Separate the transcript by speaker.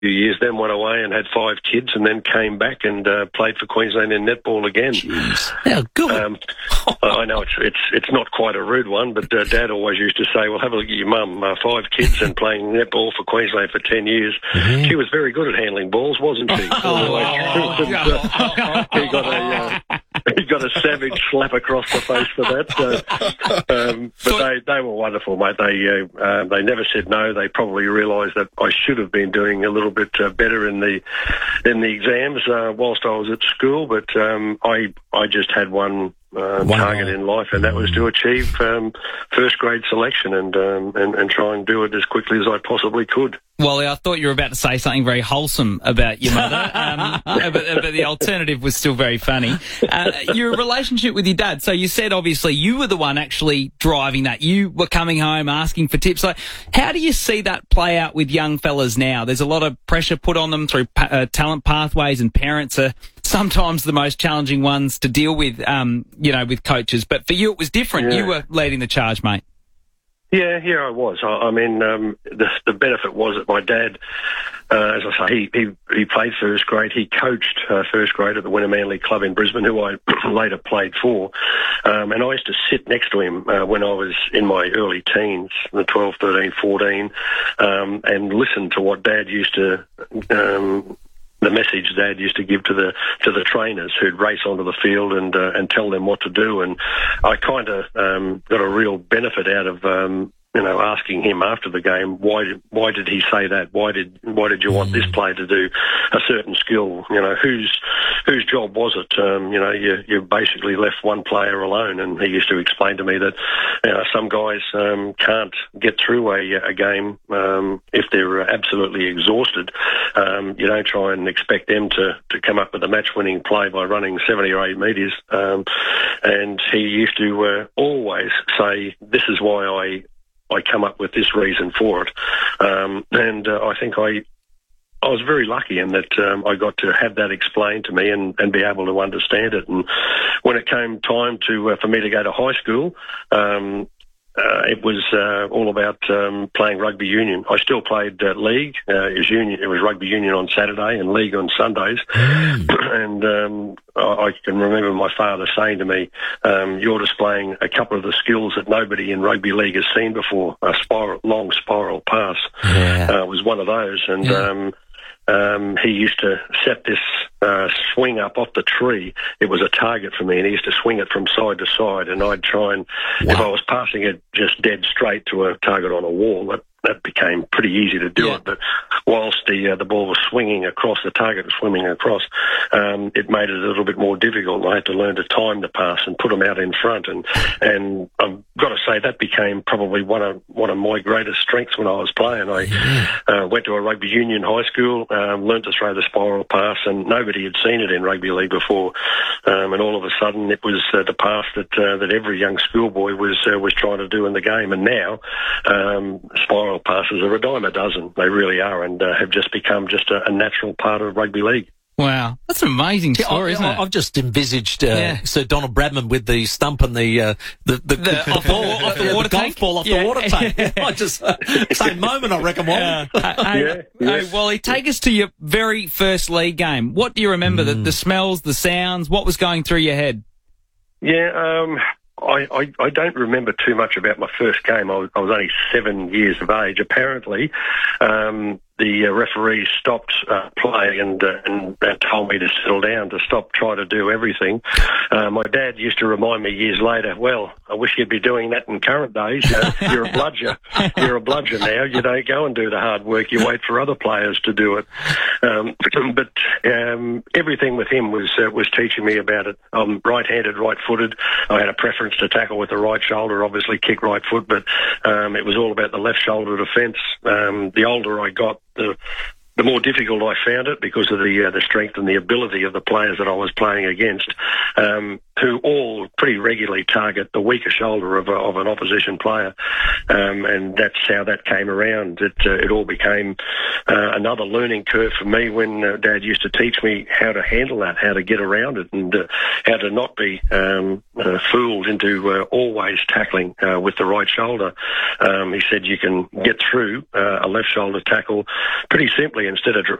Speaker 1: years, then went away and had 5 kids, and then came back and played for Queensland in netball again.
Speaker 2: Jeez. How good.
Speaker 1: I know it's not quite a rude one, but Dad always used to say, well, have a look at your mum, 5 kids and playing netball for Queensland for 10 years. Mm-hmm. She was very good at handling balls, wasn't she? He got a savage slap across the face for that. But they were wonderful, mate. They never said no. They probably realised that I should have been doing a little bit better in the exams whilst I was at school. But I just had one target in life, and that was to achieve first grade selection and try and do it as quickly as I possibly could.
Speaker 3: Wally, I thought you were about to say something very wholesome about your mother, but the alternative was still very funny. Your relationship with your dad, so you said obviously you were the one actually driving that. You were coming home asking for tips. So how do you see that play out with young fellas now? There's a lot of pressure put on them through talent pathways, and parents are sometimes the most challenging ones to deal with, with coaches. But for you, it was different. Yeah. You were leading the charge, mate.
Speaker 1: Yeah, I was. I mean, the benefit was that my dad, as I say, he played first grade. He coached first grade at the Winner Manly Club in Brisbane, who I later played for. And I used to sit next to him when I was in my early teens, 12, 13, 14, and listen to what Dad used to... the message Dad used to give to the trainers who'd race onto the field and tell them what to do, and I kind of got a real benefit out of asking him after the game, why did he say that? Why did you want this player to do a certain skill? Whose job was it? You basically left one player alone, and he used to explain to me that some guys can't get through a game if they're absolutely exhausted. You don't try and expect them to come up with a match-winning play by running 70 or 8 metres. And he used to always say, this is why I come up with this reason for it. And I think I was very lucky in that I got to have that explained to me and be able to understand it. And when it came time for me to go to high school, it was all about playing rugby union. I still played league. It was rugby union on Saturday and league on Sundays. And I can remember my father saying to me, you're displaying a couple of the skills that nobody in rugby league has seen before. A long spiral pass was one of those. And he used to set this swing up off the tree. It was a target for me, and he used to swing it from side to side, and I'd try and, if I was passing it just dead straight to a target on a wall, that became pretty easy to do it. But whilst the ball was swinging across, the target was swimming across, it made it a little bit more difficult. I had to learn to time the pass and put them out in front. And I've got to say that became probably one of my greatest strengths when I was playing. I went to a rugby union high school, learned to throw the spiral pass, and nobody had seen it in rugby league before. And all of a sudden, it was the pass that every young schoolboy was trying to do in the game. And now, spiral passes are a dime a dozen. They really are, and have just become just a natural part of rugby league.
Speaker 3: Wow, that's an amazing story, isn't it?
Speaker 2: I've just envisaged Sir Donald Bradman with the stump and the golf ball off the water tank. I just same moment, I reckon.
Speaker 3: Hey, Wally, take us to your very first league game. What do you remember? The smells, the sounds. What was going through your head?
Speaker 1: Yeah. I don't remember too much about my first game. I was only 7 years of age. Apparently, the referee stopped play and told me to settle down, to stop trying to do everything. My dad used to remind me years later, well, I wish you'd be doing that in current days. You're a bludger. You're a bludger now. You don't go and do the hard work. You wait for other players to do it. But everything with him was teaching me about it. I'm right-handed, right-footed. I had a preference to tackle with the right shoulder, obviously kick right foot, but it was all about the left shoulder defence. The older I got, the more difficult I found it because of the strength and the ability of the players that I was playing against, who all pretty regularly target the weaker shoulder of an opposition player, and that's how that came around. It all became another learning curve for me when Dad used to teach me how to handle that, how to get around it, and how to not be fooled into always tackling with the right shoulder. He said you can get through a left shoulder tackle pretty simply instead of